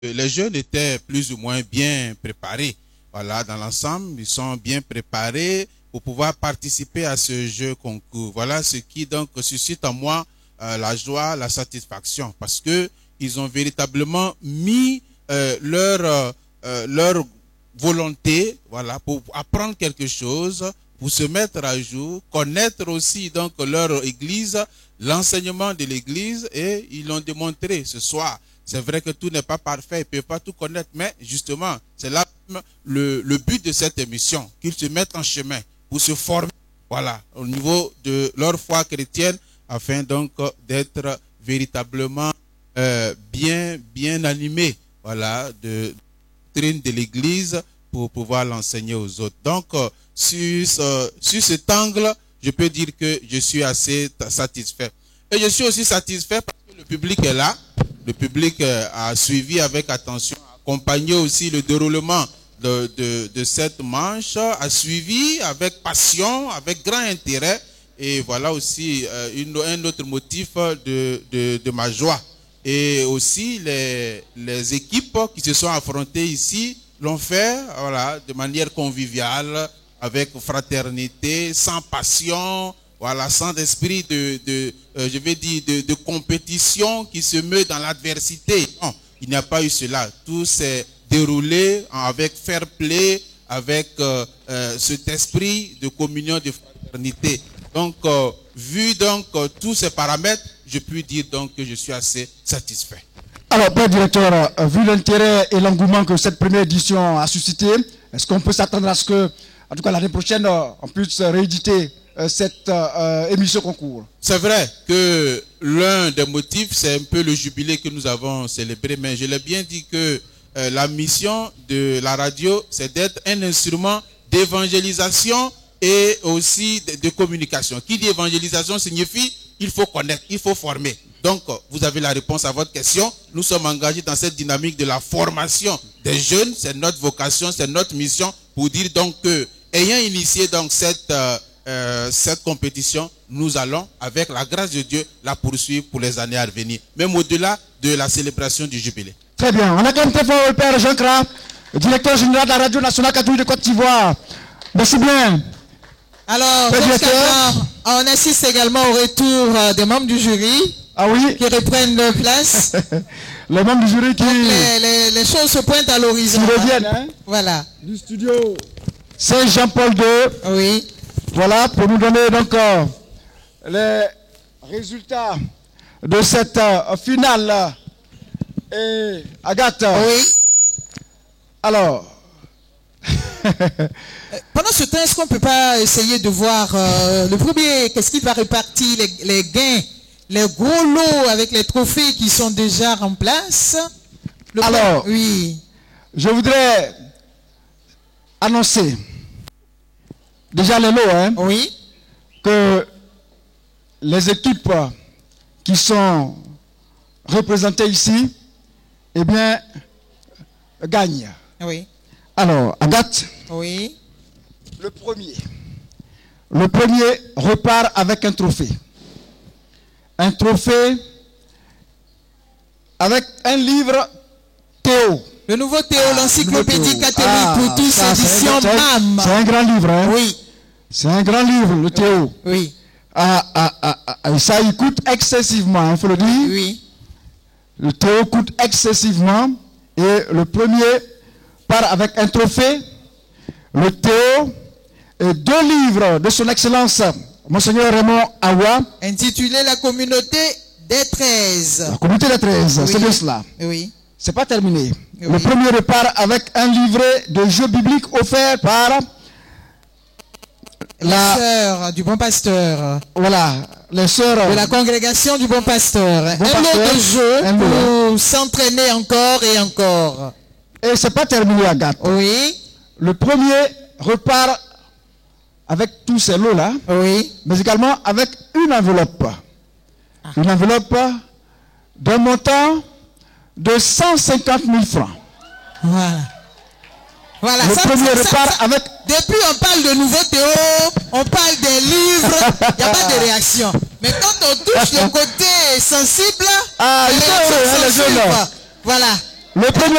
les jeunes étaient plus ou moins bien préparés. Voilà, dans l'ensemble, ils sont bien préparés pour pouvoir participer à ce jeu concours. Voilà ce qui donc suscite en moi la joie, la satisfaction, parce que ils ont véritablement mis leur volonté, voilà, pour apprendre quelque chose, pour se mettre à jour, connaître aussi donc leur église, l'enseignement de l'église, et ils l'ont démontré ce soir. C'est vrai que tout n'est pas parfait, ils ne peuvent pas tout connaître, mais justement, c'est là le but de cette émission, qu'ils se mettent en chemin pour se former, voilà, au niveau de leur foi chrétienne, afin donc d'être véritablement bien animés, voilà, de doctrine de l'Église pour pouvoir l'enseigner aux autres. Donc, sur cet angle, je peux dire que je suis assez satisfait. Et je suis aussi satisfait parce que le public est là. Le public a suivi avec attention, a accompagné aussi le déroulement de cette manche, a suivi avec passion, avec grand intérêt. Et voilà aussi un autre motif de ma joie. Et aussi les équipes qui se sont affrontées ici l'ont fait, voilà, de manière conviviale, avec fraternité, sans passion, voilà, sans esprit de compétition qui se meut dans l'adversité. Non, il n'y a pas eu cela. Tout s'est déroulé avec fair play, avec cet esprit de communion, de fraternité. Donc, vu donc tous ces paramètres, je puis dire donc que je suis assez satisfait. Alors, Père Directeur, vu l'intérêt et l'engouement que cette première édition a suscité, est-ce qu'on peut s'attendre à ce que, en tout cas l'année prochaine, on puisse rééditer cette émission concours? C'est vrai que l'un des motifs, c'est un peu le jubilé que nous avons célébré, mais je l'ai bien dit que la mission de la radio, c'est d'être un instrument d'évangélisation et aussi de communication. Qui dit évangélisation signifie il faut connaître, il faut former. Donc, vous avez la réponse à votre question. Nous sommes engagés dans cette dynamique de la formation des jeunes. C'est notre vocation, c'est notre mission pour dire donc que, ayant initié donc cette compétition, nous allons, avec la grâce de Dieu, la poursuivre pour les années à venir, même au-delà de la célébration du jubilé. Très bien. On acclame très fort le Père Jean Kra, directeur général de la Radio Nationale Catholique de Côte d'Ivoire. Merci bien. Alors, on assiste également au retour des membres du jury. Ah oui. Qui reprennent leur place. Les membres du jury qui... Donc les choses se pointent à l'horizon. Qui reviennent, hein. Voilà. Du studio Saint-Jean-Paul II. Oui. Voilà, pour nous donner donc les résultats de cette finale. Et Agathe. Oui. Alors... Pendant ce temps, est-ce qu'on ne peut pas essayer de voir le premier, qu'est-ce qui va répartir les gains, les gros lots avec les trophées qui sont déjà en place? Alors, oui. Je voudrais annoncer déjà les lots, hein, oui, que les équipes qui sont représentées ici, eh bien, gagnent. Oui. Alors, Agathe. Oui. Le premier repart avec un trophée. Un trophée avec un livre Théo. Le nouveau Théo, l'encyclopédie catholique pour tous, édition MAM. C'est un grand livre, hein? Oui. C'est un grand livre, le Théo. Oui. Ça, il coûte excessivement, il faut le dire. Oui. Le Théo coûte excessivement. Et le premier part avec un trophée. Le Théo et 2 livres de son Excellence, Monseigneur Raymond Awa. Intitulé La communauté des 13. La communauté des 13, oui. C'est de cela. Oui. C'est pas terminé. Oui. Le premier repart avec un livret de jeux bibliques offert par la sœur du Bon Pasteur. Voilà, les sœurs de la congrégation du Bon Pasteur. Un lot de jeux pour s'entraîner encore et encore. Et c'est pas terminé, Agathe. Oui. Le premier repart avec tous ces lots-là, oui, mais également avec une enveloppe. Une enveloppe d'un montant de 150 000 francs. Voilà. Voilà. Le premier repart avec... Depuis on parle de nouveau Théo, on parle des livres, il n'y a pas de réaction. Mais quand on touche le côté sensible, les jeunes. voilà. Le premier